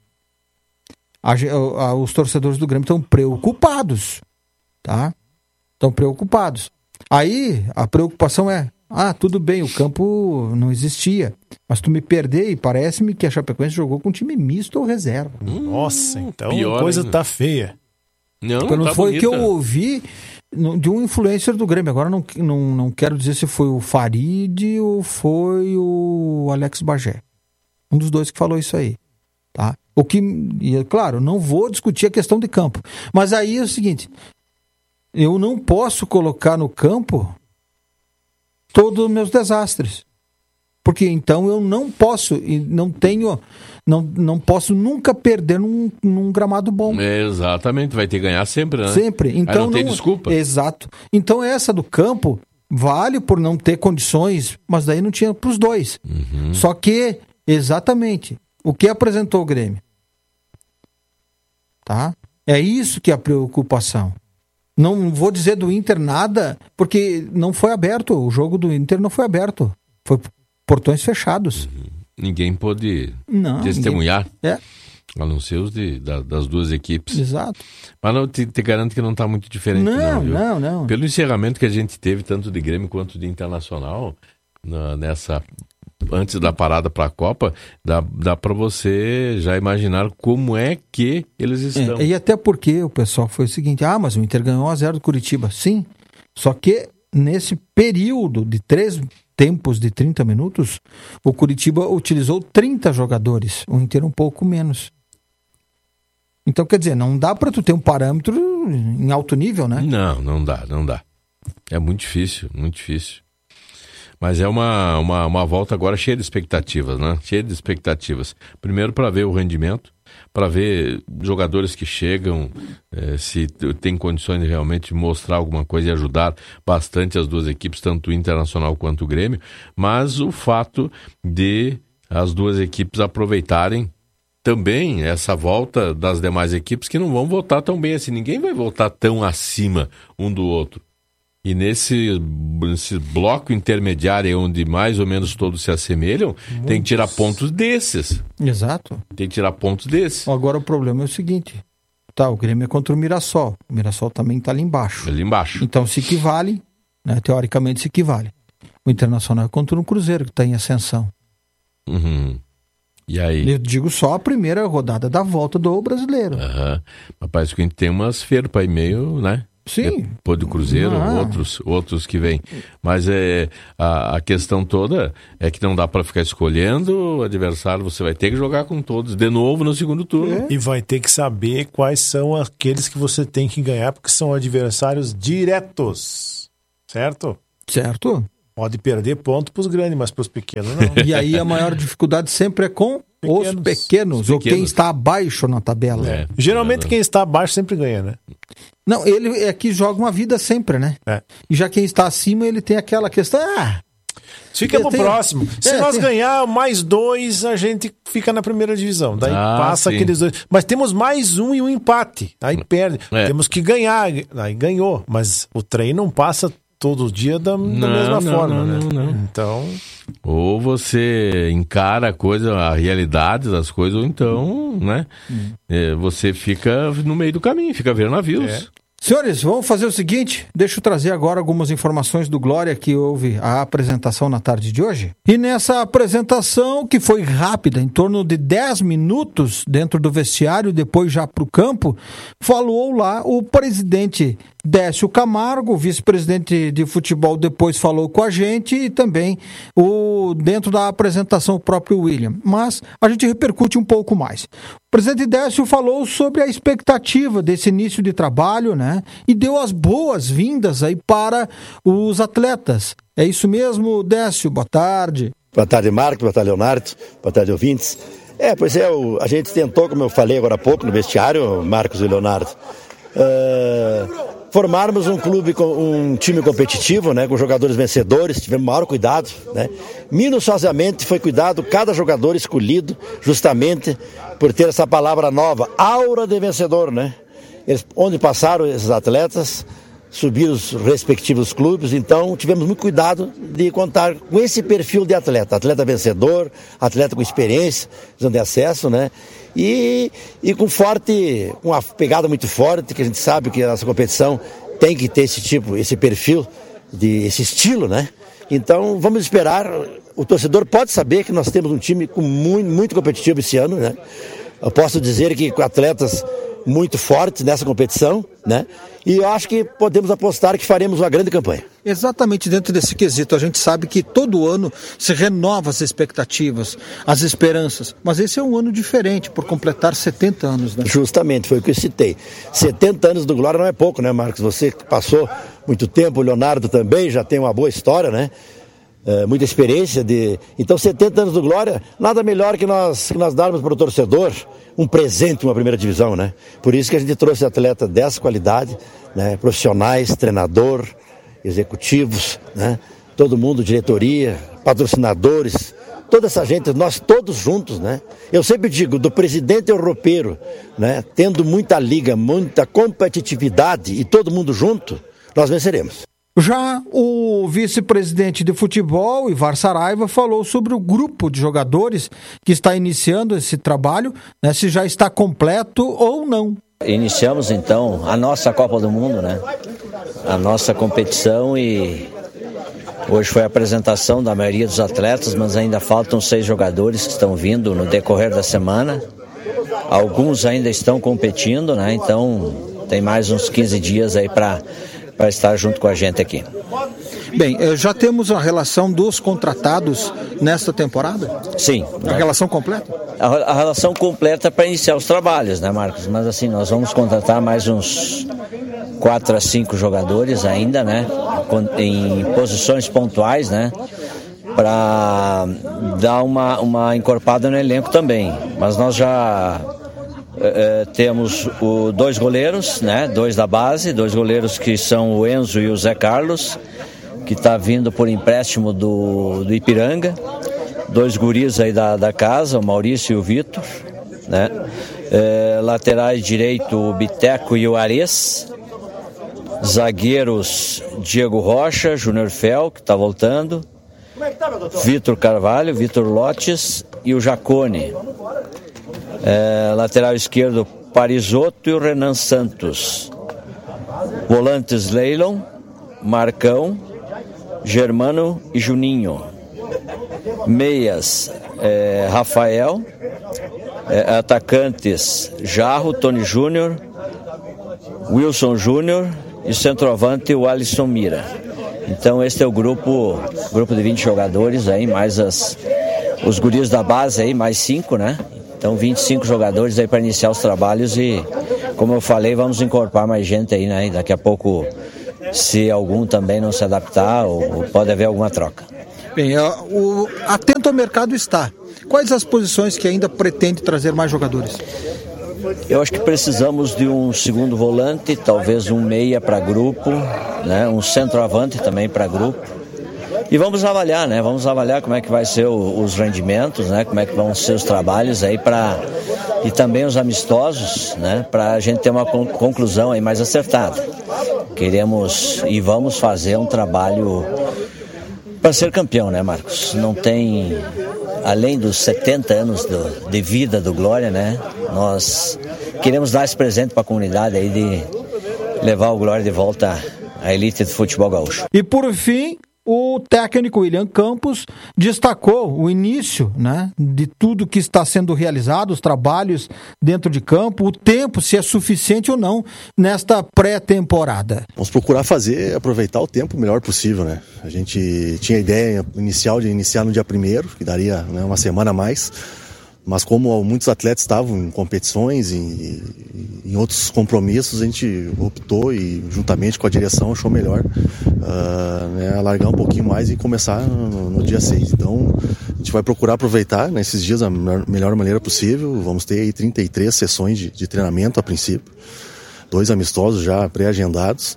J: Os torcedores do Grêmio estão preocupados, tá? Estão preocupados. Aí a preocupação é, tudo bem, o campo não existia, mas tu me perder e parece-me que a Chapecoense jogou com time misto ou reserva.
K: Nossa, então a coisa tá feia.
I: Não
J: tá foi o que eu ouvi de um influencer do Grêmio. Agora não quero dizer se foi o Farid ou foi o Alex Bagé. Um dos dois que falou isso aí, tá? E claro, não vou discutir a questão de campo, mas aí é o seguinte, eu não posso colocar no campo todos os meus desastres. Porque então eu não posso, e não posso nunca perder num gramado bom.
I: Exatamente, vai ter que ganhar sempre, né?
J: Sempre. Então
I: não tem desculpa.
J: Exato. Então essa do campo vale por não ter condições, mas daí não tinha para os dois. Só que, exatamente, o que apresentou o Grêmio? Tá? É isso que é a preocupação. Não vou dizer do Inter nada, porque não foi aberto. O jogo do Inter não foi aberto. Foi portões fechados.
I: Ninguém pôde testemunhar. A não ser os das duas equipes.
J: Exato.
I: Mas não, te garanto que não está muito diferente.
J: Não.
I: Pelo encerramento que a gente teve, tanto de Grêmio quanto de Internacional, antes da parada para a Copa, dá para você já imaginar como é que eles estão.
J: E até porque o pessoal foi o seguinte, mas o Inter ganhou 1-0 do Curitiba. Sim, só que nesse período de 3 tempos de 30 minutos, o Curitiba utilizou 30 jogadores, o Inter um pouco menos. Então, quer dizer, não dá para tu ter um parâmetro em alto nível, né?
I: Não dá. É muito difícil, muito difícil. Mas é uma volta agora cheia de expectativas, né? Cheia de expectativas. Primeiro para ver o rendimento, para ver jogadores que chegam, se tem condições de realmente mostrar alguma coisa e ajudar bastante as duas equipes, tanto o Internacional quanto o Grêmio. Mas o fato de as duas equipes aproveitarem também essa volta das demais equipes que não vão voltar tão bem assim. Ninguém vai voltar tão acima um do outro. E nesse bloco intermediário, onde mais ou menos todos se assemelham, tem que tirar pontos desses.
H: Exato.
I: Tem que tirar pontos desses.
H: Agora o problema é o seguinte. Tá, o Grêmio é contra o Mirassol. O Mirassol também está ali embaixo.
I: Ali embaixo.
H: Então se equivale, né, teoricamente se equivale. O Internacional é contra um Cruzeiro que está em ascensão.
I: Uhum. E aí?
H: Eu digo só a primeira rodada da volta do brasileiro.
I: Uhum. Mas parece que a gente tem umas ferpas aí meio, né?
H: Sim.
I: Depois do Cruzeiro, outros que vêm. Mas a questão toda é que não dá para ficar escolhendo o adversário, você vai ter que jogar com todos de novo no segundo turno.
K: E vai ter que saber quais são aqueles que você tem que ganhar, porque são adversários diretos. Certo?
H: Certo.
K: Pode perder ponto para os grandes, mas para os pequenos não.
H: E aí a maior dificuldade sempre é com os pequenos, ou quem está abaixo na tabela.
K: Geralmente quem está abaixo sempre ganha, né?
H: Não, ele é que joga uma vida sempre, né? E já quem está acima, ele tem aquela questão...
K: Fica pro próximo. Se nós ganhar mais 2, a gente fica na primeira divisão. Daí passa aqueles 2. Mas temos mais um e um empate. Aí perde. Temos que ganhar. Aí ganhou. Mas o trem não passa todo dia da mesma forma, né?
I: Não.
K: Então...
I: Ou você encara a realidade das coisas, ou então, né? Você fica no meio do caminho, fica vendo navios.
H: Senhores, vamos fazer o seguinte, deixa eu trazer agora algumas informações do Glória que houve a apresentação na tarde de hoje. E nessa apresentação, que foi rápida, em torno de 10 minutos dentro do vestiário, depois já para o campo, falou lá o presidente Décio Camargo, o vice-presidente de futebol, depois falou com a gente, e também dentro da apresentação o próprio William. Mas a gente repercute um pouco mais. O presidente Décio falou sobre a expectativa desse início de trabalho, né? E deu as boas-vindas aí para os atletas. É isso mesmo, Décio? Boa tarde.
S: Boa tarde, Marcos. Boa tarde, Leonardo. Boa tarde, ouvintes. A gente tentou, como eu falei agora há pouco no vestiário, Marcos e Leonardo, formarmos um clube, um time competitivo, né, com jogadores vencedores. Tivemos maior cuidado, né? Minuciosamente foi cuidado cada jogador escolhido justamente por ter essa palavra nova, aura de vencedor, né? Onde passaram esses atletas, subiram os respectivos clubes, então tivemos muito cuidado de contar com esse perfil de atleta vencedor, atleta com experiência, de acesso, né? E com uma pegada muito forte, que a gente sabe que a nossa competição tem que ter esse perfil, esse estilo, né? Então vamos esperar, o torcedor pode saber que nós temos um time muito competitivo esse ano, né? Eu posso dizer que com atletas muito fortes nessa competição, né? E eu acho que podemos apostar que faremos uma grande campanha.
H: Exatamente dentro desse quesito. A gente sabe que todo ano se renova as expectativas, as esperanças. Mas esse é um ano diferente, por completar 70 anos, né?
S: Justamente, foi o que eu citei. 70 anos do Glória não é pouco, né, Marcos? Você que passou muito tempo, o Leonardo também já tem uma boa história, né? Muita experiência Então 70 anos do Glória, nada melhor que nós darmos para o torcedor um presente, uma primeira divisão, né? Por isso que a gente trouxe atleta dessa qualidade, né? Profissionais, treinador, executivos, né? Todo mundo, diretoria, patrocinadores, toda essa gente, nós todos juntos, né? Eu sempre digo, do presidente ao roupeiro, né? Tendo muita liga, muita competitividade e todo mundo junto, nós venceremos.
H: Já o vice-presidente de futebol, Ivar Saraiva, falou sobre o grupo de jogadores que está iniciando esse trabalho, né, se já está completo ou não.
T: Iniciamos então a nossa Copa do Mundo, né? A nossa competição, e hoje foi a apresentação da maioria dos atletas, mas ainda faltam 6 jogadores que estão vindo no decorrer da semana. Alguns ainda estão competindo, né? Então tem mais uns 15 dias aí para estar junto com a gente aqui.
H: Bem, já temos a relação dos contratados nesta temporada?
T: Sim.
H: A relação completa?
T: A relação completa para iniciar os trabalhos, né, Marcos? Mas assim, nós vamos contratar mais uns 4 a 5 jogadores ainda, né? Em posições pontuais, né? Para dar uma encorpada no elenco também. Mas nós já... temos 2 goleiros, né? 2 da base, 2 goleiros que são o Enzo e o Zé Carlos, que está vindo por empréstimo do Ipiranga. 2 guris aí da casa, o Maurício e o Vitor, né? Laterais direito, o Biteco e o Ares. Zagueiros Diego Rocha, Júnior Fel, que está voltando, Vitor Carvalho, Vitor Lotes e o Jacone. Lateral esquerdo Parisotto e o Renan Santos. Volantes Leilon, Marcão, Germano e Juninho. Meias Rafael. Atacantes Jarro, Tony Júnior, Wilson Júnior e centroavante o Alisson Mira. Então este é o grupo de 20 jogadores aí, mais os guris da base aí, mais 5, né? Então 25 jogadores aí para iniciar os trabalhos e, como eu falei, vamos incorporar mais gente aí, né? E daqui a pouco, se algum também não se adaptar, ou pode haver alguma troca.
J: Bem, atento ao mercado está. Quais as posições que ainda pretende trazer mais jogadores?
T: Eu acho que precisamos de um segundo volante, talvez um meia para grupo, né? Um centroavante também para grupo. E vamos avaliar, né? Vamos avaliar como é que vai ser os rendimentos, né? Como é que vão ser os trabalhos aí e também os amistosos, né? Para a gente ter uma conclusão aí mais acertada. Queremos e vamos fazer um trabalho para ser campeão, né, Marcos? Não tem, além dos 70 anos de vida do Glória, né? Nós queremos dar esse presente para a comunidade aí de levar o Glória de volta à elite do futebol gaúcho.
J: E por fim, o técnico William Campos destacou o início, né, de tudo que está sendo realizado, os trabalhos dentro de campo, o tempo, se é suficiente ou não, nesta pré-temporada.
U: Vamos procurar aproveitar o tempo o melhor possível, né? A gente tinha a ideia inicial de iniciar no dia 1º, que daria, né, uma semana a mais, mas como muitos atletas estavam em competições e em outros compromissos, a gente optou e juntamente com a direção achou melhor alargar um pouquinho mais e começar no dia 6. Então a gente vai procurar aproveitar nesses dias da melhor maneira possível. Vamos ter aí 33 sessões de treinamento a princípio, 2 amistosos já pré-agendados,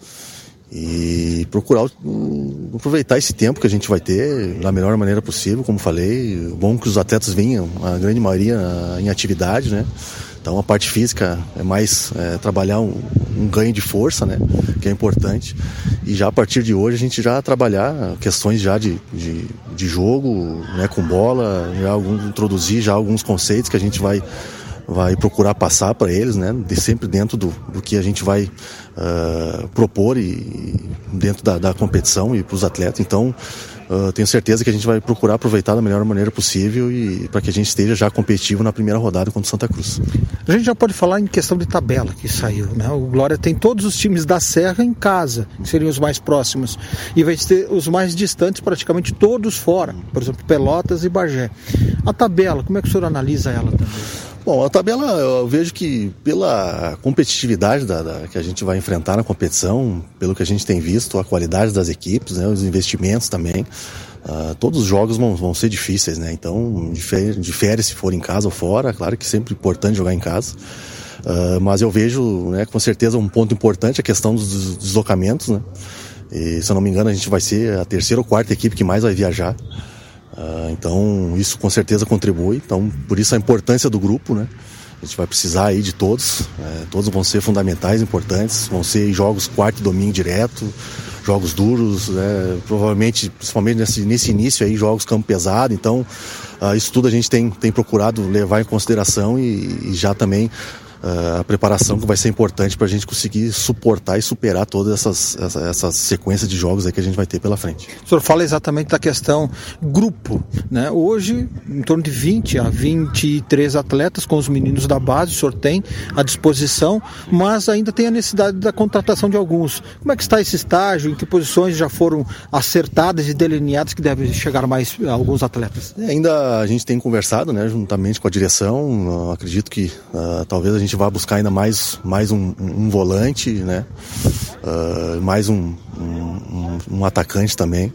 U: e procurar aproveitar esse tempo que a gente vai ter da melhor maneira possível. Como falei, bom que os atletas venham, a grande maioria em atividade, né? Então a parte física é mais trabalhar um ganho de força, né? Que é importante. E já a partir de hoje a gente já trabalhar questões já de jogo, né? Com bola, introduzir já alguns conceitos que a gente vai procurar passar para eles, né? Sempre dentro do que a gente vai propor e dentro da competição e para os atletas. Então tenho certeza que a gente vai procurar aproveitar da melhor maneira possível e para que a gente esteja já competitivo na primeira rodada contra o Santa Cruz.
J: A gente já pode falar em questão de tabela que saiu, né? O Glória tem todos os times da Serra em casa, que seriam os mais próximos, e vai ter os mais distantes praticamente todos fora, por exemplo, Pelotas e Bagé. A tabela, como é que o senhor analisa ela também?
U: Bom, a tabela eu vejo que pela competitividade que a gente vai enfrentar na competição, pelo que a gente tem visto, a qualidade das equipes, né, os investimentos também, todos os jogos vão ser difíceis, né? Então difere se for em casa ou fora. Claro que é sempre importante jogar em casa, mas eu vejo, né, com certeza um ponto importante a questão dos deslocamentos, né? E, se eu não me engano, a gente vai ser a 3ª ou 4ª equipe que mais vai viajar. Então isso com certeza contribui. Então por isso a importância do grupo, né? A gente vai precisar aí de todos, todos vão ser fundamentais, importantes, vão ser jogos quarta e domingo direto, jogos duros, né? Provavelmente, principalmente nesse início aí, jogos campo pesado. Então isso tudo a gente tem procurado levar em consideração e já também a preparação que vai ser importante para a gente conseguir suportar e superar todas essas sequências de jogos aí que a gente vai ter pela frente.
J: O senhor fala exatamente da questão grupo, né? Hoje, em torno de 20 a 23 atletas com os meninos da base, o senhor tem à disposição, mas ainda tem a necessidade da contratação de alguns. Como é que está esse estágio? Em que posições já foram acertadas e delineadas que devem chegar mais alguns atletas?
U: Ainda a gente tem conversado, né, juntamente com a direção. Acredito que talvez a gente vai buscar ainda mais um volante, né? Mais um atacante também.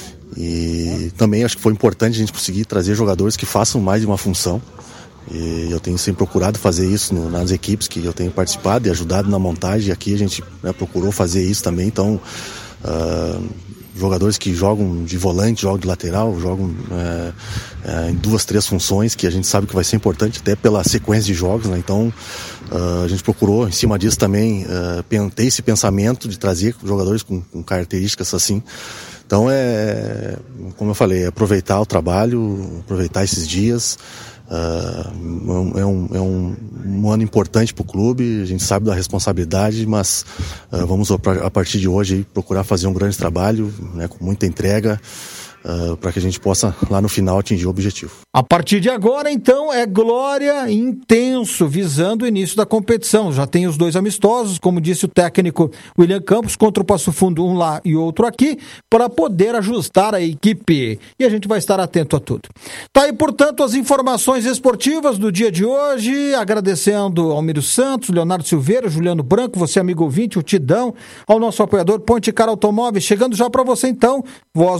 U: E também acho que foi importante a gente conseguir trazer jogadores que façam mais de uma função. E eu tenho sempre procurado fazer isso nas equipes que eu tenho participado e ajudado na montagem. E aqui a gente, né, procurou fazer isso também. Então jogadores que jogam de volante, jogam de lateral, jogam em 2, 3 funções, que a gente sabe que vai ser importante até pela sequência de jogos, né? Então a gente procurou, em cima disso também, ter esse pensamento de trazer jogadores com características assim. Então como eu falei, aproveitar o trabalho, aproveitar esses dias. É um ano importante para o clube, a gente sabe da responsabilidade, mas vamos a partir de hoje procurar fazer um grande trabalho, né, com muita entrega, para que a gente possa lá no final atingir o objetivo.
J: A partir de agora, então, é glória intenso, visando o início da competição. Já tem os 2 amistosos, como disse o técnico William Campos, contra o Passo Fundo, um lá e outro aqui, para poder ajustar a equipe. E a gente vai estar atento a tudo. Tá aí, portanto, as informações esportivas do dia de hoje, agradecendo ao Almiro Santos, Leonardo Silveira, Juliano Branco, você amigo ouvinte, o Tidão, ao nosso apoiador Ponte Cara Automóveis, chegando já para você então, voz